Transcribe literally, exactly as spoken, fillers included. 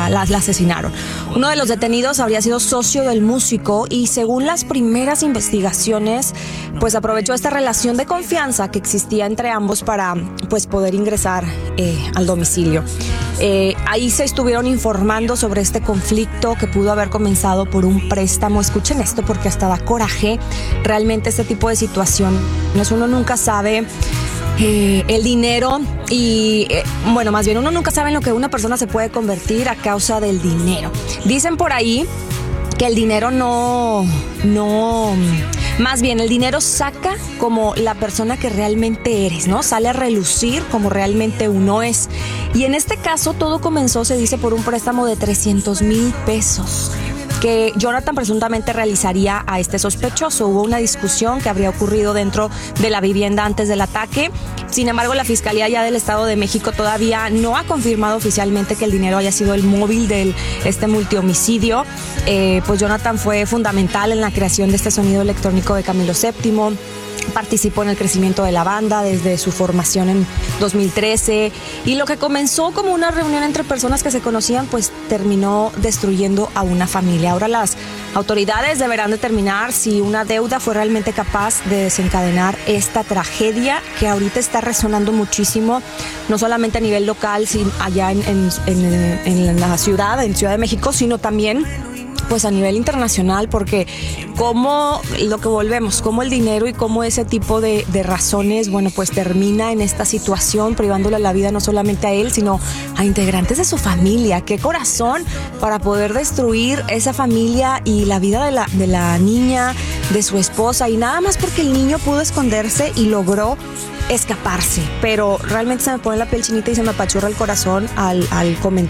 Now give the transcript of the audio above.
la, la, la asesinaron. Uno de los detenidos habría sido socio del músico y según las primeras investigaciones, pues aprovechó esta relación de confianza que existía entre ambos para pues poder ingresar eh, al domicilio. Eh, ahí se estuvieron informando sobre este conflicto que pudo haber comenzado por un préstamo. Escuchen esto porque hasta da coraje realmente este tipo de situaciones. Uno nunca sabe eh, el dinero y, eh, bueno, más bien uno nunca sabe en lo que una persona se puede convertir a causa del dinero. Dicen por ahí que el dinero no, no... Más bien, el dinero saca como la persona que realmente eres, ¿no? Sale a relucir como realmente uno es. Y en este caso todo comenzó, se dice, por un préstamo de trescientos mil pesos que Jonathan presuntamente realizaría a este sospechoso. Hubo una discusión que habría ocurrido dentro de la vivienda antes del ataque. Sin embargo, la Fiscalía ya del Estado de México todavía no ha confirmado oficialmente que el dinero haya sido el móvil de este multihomicidio. Eh, pues Jonathan fue fundamental en la creación de este sonido electrónico de Camilo séptimo. Participó en el crecimiento de la banda desde su formación en dos mil trece y lo que comenzó como una reunión entre personas que se conocían pues terminó destruyendo a una familia. Ahora las autoridades deberán determinar si una deuda fue realmente capaz de desencadenar esta tragedia que ahorita está resonando muchísimo, no solamente a nivel local, sino allá en, en, en, en la ciudad, en Ciudad de México, sino también pues a nivel internacional, porque cómo lo que volvemos, cómo el dinero y cómo ese tipo de, de razones, bueno, pues termina en esta situación, privándole la vida no solamente a él, sino a integrantes de su familia. Qué corazón para poder destruir esa familia y la vida de la, de la niña, de su esposa, y nada más porque el niño pudo esconderse y logró escaparse. Pero realmente se me pone la piel chinita y se me apachurra el corazón al, al comentar